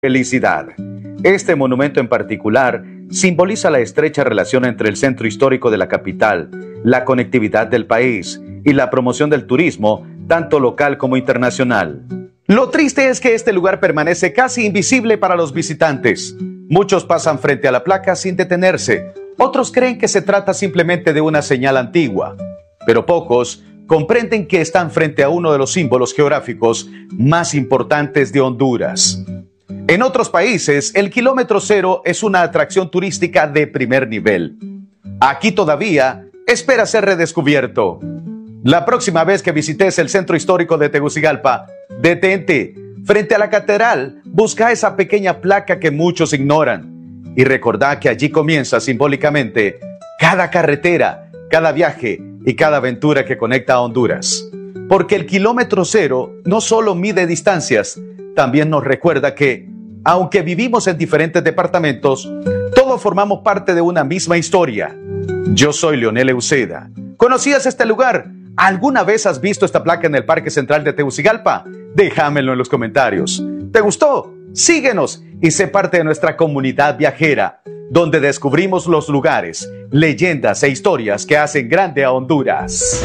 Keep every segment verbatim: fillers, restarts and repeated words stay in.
felicidad. Este monumento en particular simboliza la estrecha relación entre el centro histórico de la capital, la conectividad del país y la promoción del turismo, tanto local como internacional. Lo triste es que este lugar permanece casi invisible para los visitantes. Muchos pasan frente a la placa sin detenerse, otros creen que se trata simplemente de una señal antigua, pero pocos comprenden que están frente a uno de los símbolos geográficos más importantes de Honduras. En otros países, el kilómetro cero es una atracción turística de primer nivel. Aquí todavía espera ser redescubierto. La próxima vez que visites el centro histórico de Tegucigalpa, detente. Frente a la catedral, busca esa pequeña placa que muchos ignoran. Y recordá que allí comienza simbólicamente cada carretera, cada viaje y cada aventura que conecta a Honduras. Porque el kilómetro cero no solo mide distancias, también nos recuerda que, aunque vivimos en diferentes departamentos, todos formamos parte de una misma historia. Yo soy Leonel Euseda. ¿Conocías este lugar? ¿Alguna vez has visto esta placa en el Parque Central de Tegucigalpa? Déjamelo en los comentarios. ¿Te gustó? Síguenos y sé parte de nuestra comunidad viajera, donde descubrimos los lugares, leyendas e historias que hacen grande a Honduras.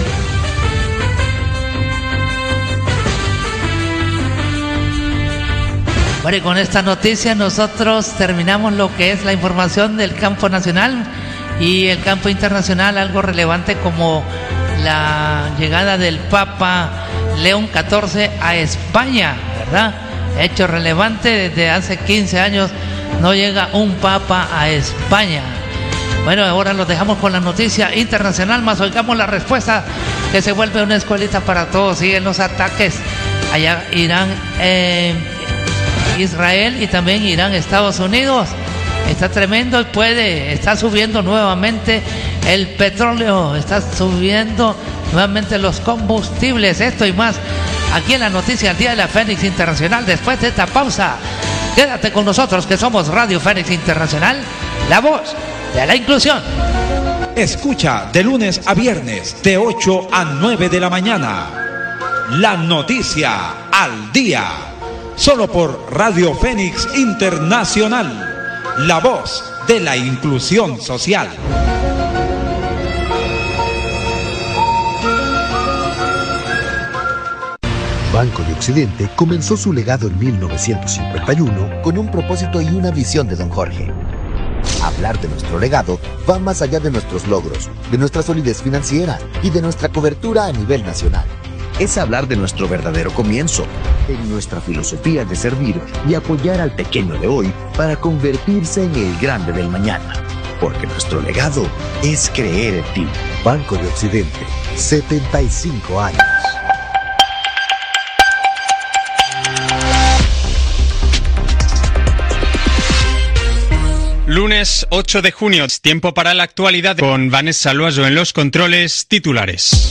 Bueno, y con esta noticia nosotros terminamos lo que es la información del campo nacional y el campo internacional, algo relevante como la llegada del Papa León catorce a España, ¿verdad? Hecho relevante, desde hace quince años no llega un Papa a España. Bueno, ahora los dejamos con la noticia internacional, más oigamos la respuesta que se vuelve una escuelita para todos. Siguen los ataques allá, Irán, eh, Israel y también Irán, Estados Unidos. Está tremendo y puede, está subiendo nuevamente el petróleo, está subiendo nuevamente los combustibles, esto y más aquí en la noticia del Día de la Fénix Internacional. Después de esta pausa, quédate con nosotros que somos Radio Fénix Internacional, la voz de la inclusión. Escucha de lunes a viernes de ocho a nueve de la mañana la noticia al día, solo por Radio Fénix Internacional, la voz de la inclusión social. Banco de Occidente comenzó su legado en mil novecientos cincuenta y uno con un propósito y una visión de don Jorge. Hablar de nuestro legado va más allá de nuestros logros, de nuestra solidez financiera y de nuestra cobertura a nivel nacional. Es hablar de nuestro verdadero comienzo, en nuestra filosofía de servir y apoyar al pequeño de hoy para convertirse en el grande del mañana. Porque nuestro legado es creer en ti. Banco de Occidente, setenta y cinco años. Lunes ocho de junio, tiempo para la actualidad con Vanessa Loazo en los controles. Titulares.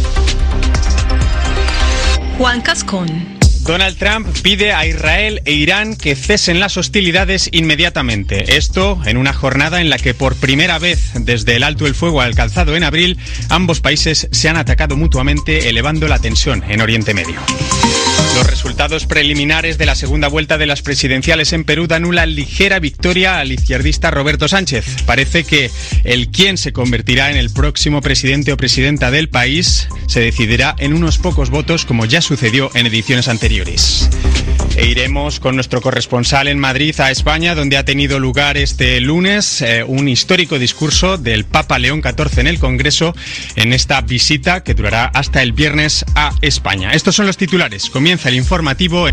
Juan Cascón. Donald Trump pide a Israel e Irán que cesen las hostilidades inmediatamente. Esto en una jornada en la que por primera vez desde el alto el fuego alcanzado en abril, ambos países se han atacado mutuamente, elevando la tensión en Oriente Medio. Los resultados preliminares de la segunda vuelta de las presidenciales en Perú dan una ligera victoria al izquierdista Roberto Sánchez. Parece que el quién se convertirá en el próximo presidente o presidenta del país se decidirá en unos pocos votos, como ya sucedió en ediciones anteriores. E iremos con nuestro corresponsal en Madrid a España, donde ha tenido lugar este lunes eh, un histórico discurso del Papa León catorce en el Congreso, en esta visita que durará hasta el viernes a España. Estos son los titulares. Comienza el informativo.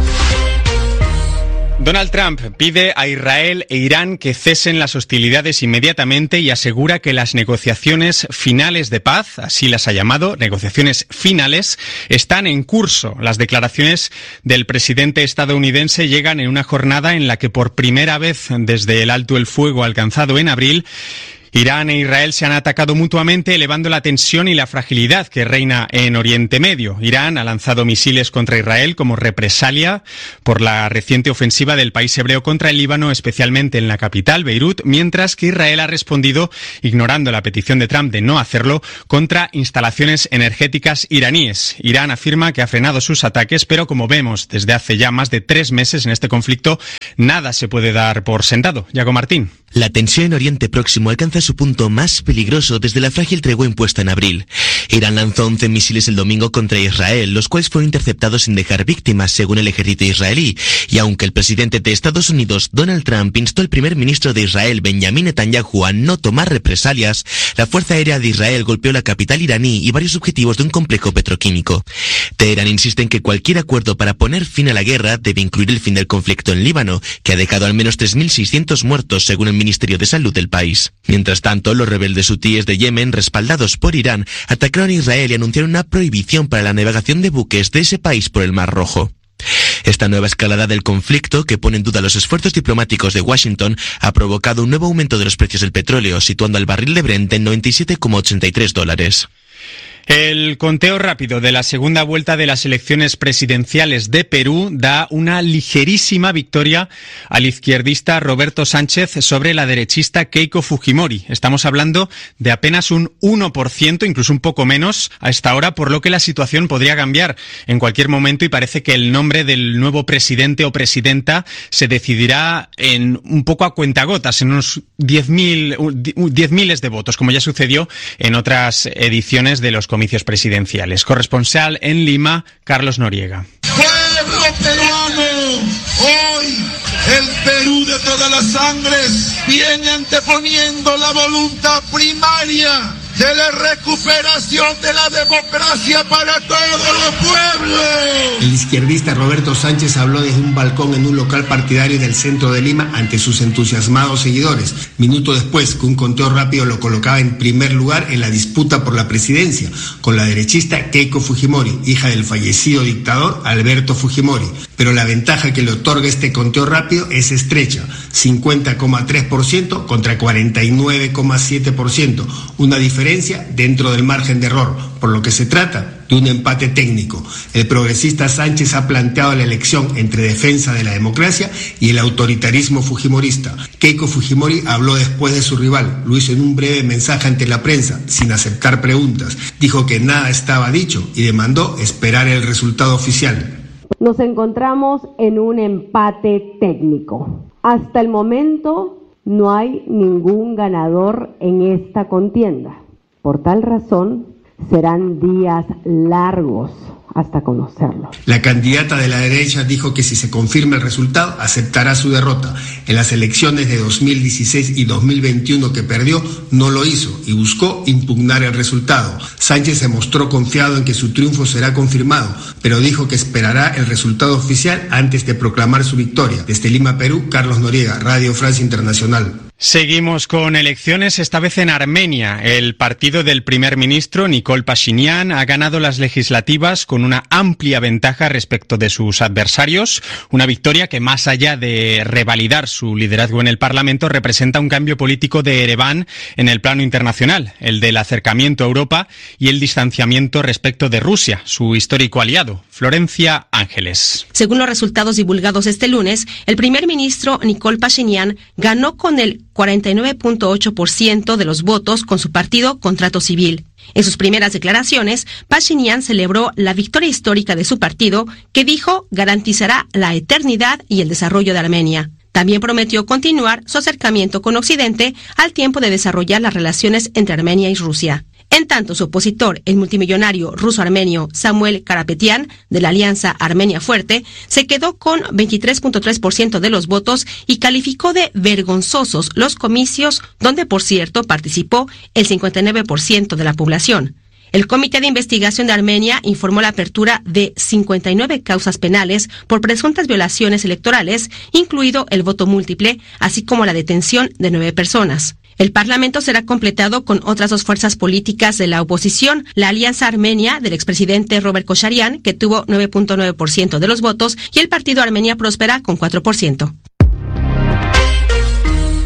Donald Trump pide a Israel e Irán que cesen las hostilidades inmediatamente y asegura que las negociaciones finales de paz, así las ha llamado, negociaciones finales, están en curso. Las declaraciones del presidente estadounidense llegan en una jornada en la que por primera vez desde el alto el fuego alcanzado en abril, Irán e Israel se han atacado mutuamente, elevando la tensión y la fragilidad que reina en Oriente Medio. Irán ha lanzado misiles contra Israel como represalia por la reciente ofensiva del país hebreo contra el Líbano, especialmente en la capital, Beirut, mientras que Israel ha respondido, ignorando la petición de Trump de no hacerlo, contra instalaciones energéticas iraníes. Irán afirma que ha frenado sus ataques, pero como vemos desde hace ya más de tres meses en este conflicto, nada se puede dar por sentado. Yago Martín. La tensión en Oriente Próximo alcanza su punto más peligroso desde la frágil tregua impuesta en abril. Irán lanzó once misiles el domingo contra Israel, los cuales fueron interceptados sin dejar víctimas, según el ejército israelí. Y aunque el presidente de Estados Unidos, Donald Trump, instó al primer ministro de Israel, Benjamin Netanyahu, a no tomar represalias, la Fuerza Aérea de Israel golpeó la capital iraní y varios objetivos de un complejo petroquímico. Teherán insiste en que cualquier acuerdo para poner fin a la guerra debe incluir el fin del conflicto en Líbano, que ha dejado al menos tres mil seiscientos muertos, según el Ministerio de Salud del país. Mientras tanto, los rebeldes hutíes de Yemen, respaldados por Irán, atacaron a Israel y anunciaron una prohibición para la navegación de buques de ese país por el Mar Rojo. Esta nueva escalada del conflicto, que pone en duda los esfuerzos diplomáticos de Washington, ha provocado un nuevo aumento de los precios del petróleo, situando al barril de Brent en noventa y siete coma ochenta y tres dólares. El conteo rápido de la segunda vuelta de las elecciones presidenciales de Perú da una ligerísima victoria al izquierdista Roberto Sánchez sobre la derechista Keiko Fujimori. Estamos hablando de apenas un uno por ciento, incluso un poco menos a esta hora, por lo que la situación podría cambiar en cualquier momento y parece que el nombre del nuevo presidente o presidenta se decidirá en un poco a cuentagotas, en unos diez mil, diez miles de votos, como ya sucedió en otras ediciones de los comicios presidenciales. Corresponsal en Lima, Carlos Noriega. ¡Pueblo peruano! Hoy el Perú de todas las sangres viene anteponiendo la voluntad primaria de la recuperación de la democracia para todos los pueblos. El izquierdista Roberto Sánchez habló desde un balcón en un local partidario del centro de Lima ante sus entusiasmados seguidores, minuto después que un conteo rápido lo colocaba en primer lugar en la disputa por la presidencia, con la derechista Keiko Fujimori, hija del fallecido dictador Alberto Fujimori. Pero la ventaja que le otorga este conteo rápido es estrecha, cincuenta coma tres por ciento contra cuarenta y nueve coma siete por ciento, una diferencia dentro del margen de error, por lo que se trata de un empate técnico. El progresista Sánchez ha planteado la elección entre defensa de la democracia y el autoritarismo fujimorista. Keiko Fujimori habló después de su rival, lo hizo en un breve mensaje ante la prensa, sin aceptar preguntas. Dijo que nada estaba dicho y demandó esperar el resultado oficial. Nos encontramos en un empate técnico. Hasta el momento no hay ningún ganador en esta contienda. Por tal razón, serán días largos hasta conocerlo. La candidata de la derecha dijo que si se confirma el resultado, aceptará su derrota. En las elecciones de dos mil dieciséis y dos mil veintiuno que perdió, no lo hizo y buscó impugnar el resultado. Sánchez se mostró confiado en que su triunfo será confirmado, pero dijo que esperará el resultado oficial antes de proclamar su victoria. Desde Lima, Perú, Carlos Noriega, Radio Francia Internacional. Seguimos con elecciones, esta vez en Armenia. El partido del primer ministro, Nikol Pashinyan, ha ganado las legislativas con una amplia ventaja respecto de sus adversarios. Una victoria que, más allá de revalidar su liderazgo en el Parlamento, representa un cambio político de Ereván en el plano internacional, el del acercamiento a Europa y el distanciamiento respecto de Rusia, su histórico aliado. Florencia Ángeles. Según los resultados divulgados este lunes, el primer ministro Nikol Pashinyan ganó con el cuarenta y nueve punto ocho por ciento de los votos con su partido Contrato Civil. En sus primeras declaraciones, Pashinyan celebró la victoria histórica de su partido, que dijo garantizará la eternidad y el desarrollo de Armenia. También prometió continuar su acercamiento con Occidente al tiempo de desarrollar las relaciones entre Armenia y Rusia. En tanto, su opositor, el multimillonario ruso-armenio Samuel Karapetyan, de la Alianza Armenia Fuerte, se quedó con veintitrés punto tres por ciento de los votos y calificó de vergonzosos los comicios, donde, por cierto, participó el cincuenta y nueve por ciento de la población. El Comité de Investigación de Armenia informó la apertura de cincuenta y nueve causas penales por presuntas violaciones electorales, incluido el voto múltiple, así como la detención de nueve personas. El Parlamento será completado con otras dos fuerzas políticas de la oposición, la Alianza Armenia del expresidente Robert Kosharyan, que tuvo nueve punto nueve por ciento de los votos, y el Partido Armenia Próspera con cuatro por ciento.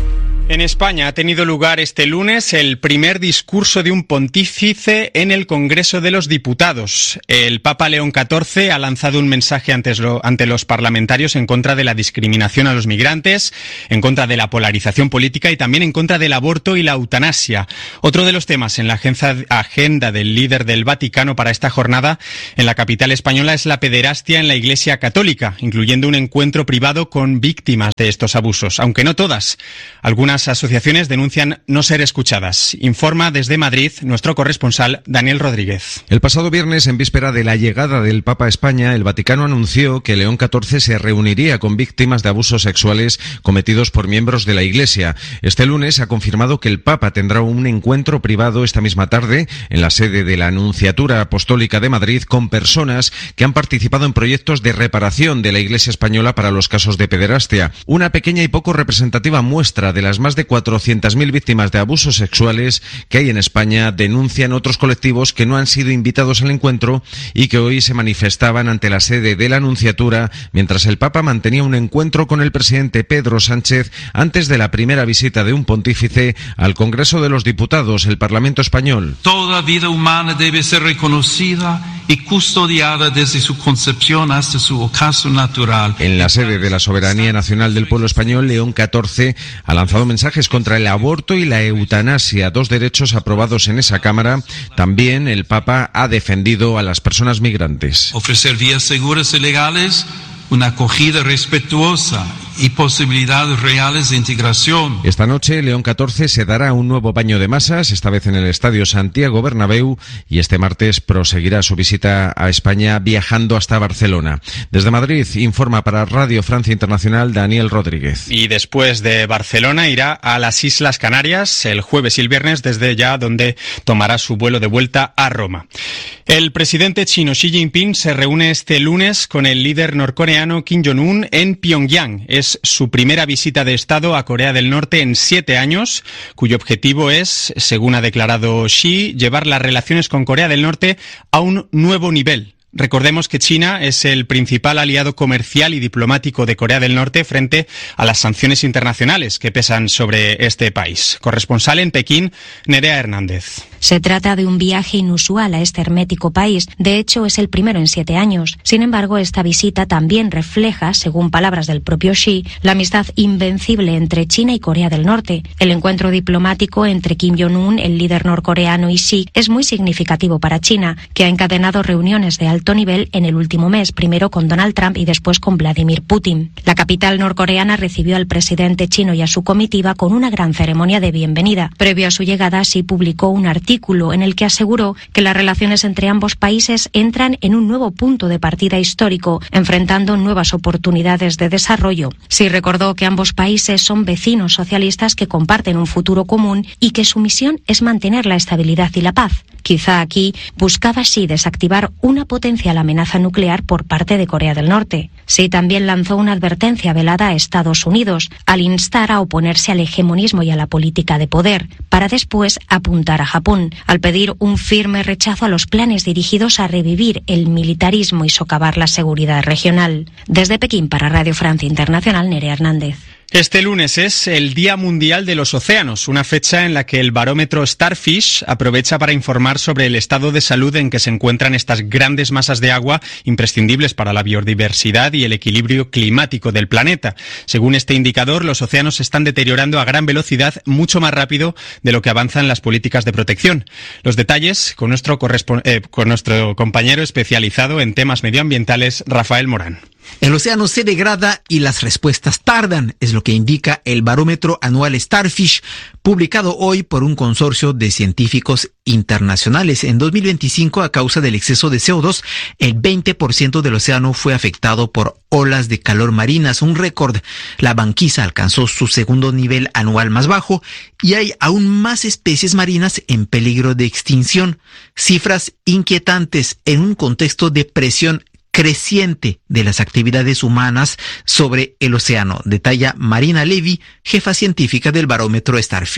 En España ha tenido lugar este lunes el primer discurso de un pontífice en el Congreso de los Diputados. El Papa León catorce ha lanzado un mensaje ante los parlamentarios en contra de la discriminación a los migrantes, en contra de la polarización política y también en contra del aborto y la eutanasia. Otro de los temas en la agenda del líder del Vaticano para esta jornada en la capital española es la pederastia en la Iglesia Católica, incluyendo un encuentro privado con víctimas de estos abusos, aunque no todas. Algunas asociaciones denuncian no ser escuchadas. Informa desde Madrid nuestro corresponsal Daniel Rodríguez. El pasado viernes, en víspera de la llegada del Papa a España, el Vaticano anunció que León catorce se reuniría con víctimas de abusos sexuales cometidos por miembros de la Iglesia. Este lunes ha confirmado que el Papa tendrá un encuentro privado esta misma tarde en la sede de la Nunciatura Apostólica de Madrid con personas que han participado en proyectos de reparación de la Iglesia española para los casos de pederastia. Una pequeña y poco representativa muestra de las más de cuatrocientas mil víctimas de abusos sexuales que hay en España denuncian otros colectivos que no han sido invitados al encuentro y que hoy se manifestaban ante la sede de la Nunciatura mientras el Papa mantenía un encuentro con el presidente Pedro Sánchez antes de la primera visita de un pontífice al Congreso de los Diputados, el Parlamento español. Toda vida humana debe ser reconocida y custodiada desde su concepción hasta su ocaso natural. En la sede de la Soberanía Nacional del Pueblo Español, León catorce ha lanzado mensajes contra el aborto y la eutanasia, dos derechos aprobados en esa Cámara. También el Papa ha defendido a las personas migrantes. Ofrecer vías seguras y legales, una acogida respetuosa y posibilidades reales de integración. Esta noche, León catorce se dará un nuevo baño de masas, esta vez en el Estadio Santiago Bernabéu, y este martes proseguirá su visita a España viajando hasta Barcelona. Desde Madrid, informa para Radio Francia Internacional Daniel Rodríguez. Y después de Barcelona irá a las Islas Canarias el jueves y el viernes, desde ya donde tomará su vuelo de vuelta a Roma. El presidente chino Xi Jinping se reúne este lunes con el líder norcoreano Kim Jong-un en Pyongyang. Es su primera visita de Estado a Corea del Norte en siete años, cuyo objetivo es, según ha declarado Xi, llevar las relaciones con Corea del Norte a un nuevo nivel. Recordemos que China es el principal aliado comercial y diplomático de Corea del Norte frente a las sanciones internacionales que pesan sobre este país. Corresponsal en Pekín, Nerea Hernández. Se trata de un viaje inusual a este hermético país. De hecho, es el primero en siete años. Sin embargo, esta visita también refleja, según palabras del propio Xi, la amistad invencible entre China y Corea del Norte. El encuentro diplomático entre Kim Jong-un, el líder norcoreano, y Xi es muy significativo para China, que ha encadenado reuniones de alto nivel en el último mes, primero con Donald Trump y después con Vladimir Putin. La capital norcoreana recibió al presidente chino y a su comitiva con una gran ceremonia de bienvenida. Previo a su llegada, Xi publicó un artículo en el que aseguró que las relaciones entre ambos países entran en un nuevo punto de partida histórico, enfrentando nuevas oportunidades de desarrollo. Xi recordó que ambos países son vecinos socialistas que comparten un futuro común y que su misión es mantener la estabilidad y la paz. Quizá aquí buscaba Xi desactivar una potencial amenaza nuclear por parte de Corea del Norte. Xi también lanzó una advertencia velada a Estados Unidos, al instar a oponerse al hegemonismo y a la política de poder, para después apuntar a Japón, al pedir un firme rechazo a los planes dirigidos a revivir el militarismo y socavar la seguridad regional. Desde Pekín para Radio Francia Internacional, Nerea Hernández. Este lunes es el Día Mundial de los Océanos, una fecha en la que el barómetro Starfish aprovecha para informar sobre el estado de salud en que se encuentran estas grandes masas de agua imprescindibles para la biodiversidad y el equilibrio climático del planeta. Según este indicador, los océanos se están deteriorando a gran velocidad, mucho más rápido de lo que avanzan las políticas de protección. Los detalles con nuestro, correspon- eh, con nuestro compañero especializado en temas medioambientales, Rafael Morán. El océano se degrada y las respuestas tardan, es lo que indica el barómetro anual Starfish, publicado hoy por un consorcio de científicos internacionales. En dos mil veinticinco, a causa del exceso de C O dos, el veinte por ciento del océano fue afectado por olas de calor marinas, un récord. La banquisa alcanzó su segundo nivel anual más bajo y hay aún más especies marinas en peligro de extinción. Cifras inquietantes en un contexto de presión creciente de las actividades humanas sobre el océano, detalla Marina Levy, jefa científica del barómetro Starfish.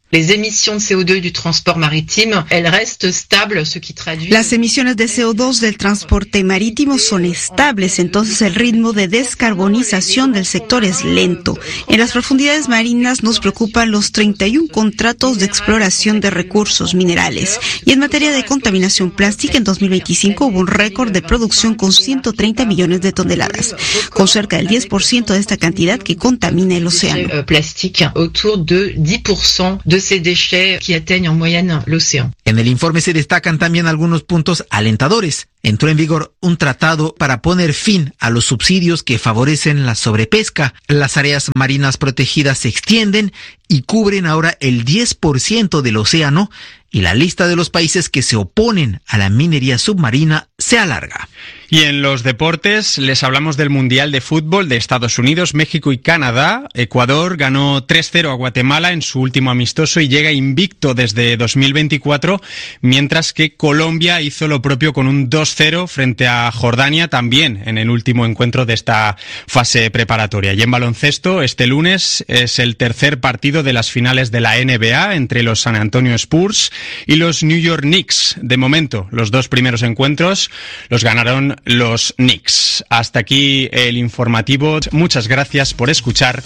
Les émissions de C O dos du transport maritime, elles restent stables, ce qui traduit... Las emisiones de C O dos del transporte marítimo son estables, entonces el ritmo de descarbonización del sector es lento. En las profundidades marinas nos preocupan los treinta y uno contratos de exploración de recursos minerales. Y en materia de contaminación plástica, en dos mil veinticinco hubo un récord de producción con ciento treinta millones de toneladas, con cerca del diez por ciento de esta cantidad que contamina el océano. Plastique, autour de diez por ciento de ces déchets qui atteignent en moyenne l'océan. En el informe se destacan también algunos puntos alentadores. Entró en vigor un tratado para poner fin a los subsidios que favorecen la sobrepesca. Las áreas marinas protegidas se extienden y cubren ahora el diez por ciento del océano, y la lista de los países que se oponen a la minería submarina se alarga. Y en los deportes les hablamos del Mundial de Fútbol de Estados Unidos, México y Canadá. Ecuador ganó tres cero a Guatemala en su último amistoso y llega invicto desde dos mil veinticuatro, mientras que Colombia hizo lo propio con un dos cero frente a Jordania, también en el último encuentro de esta fase preparatoria. Y en baloncesto, este lunes es el tercer partido de las finales de la N B A entre los San Antonio Spurs y los New York Knicks. De momento, los dos primeros encuentros los ganaron los Knicks. Hasta aquí el informativo. Muchas gracias por escuchar.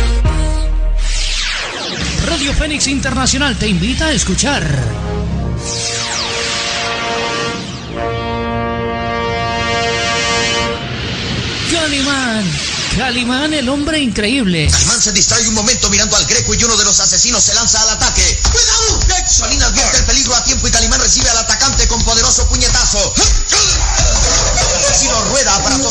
Radio Fénix Internacional te invita a escuchar Calimán. Calimán, el hombre increíble. Calimán se distrae un momento mirando al Greco y uno de los asesinos se lanza al ataque. ¡Cuidado! Solín advierte el peligro a tiempo y Calimán recibe al atacante con poderoso puñetazo. El asesino rueda para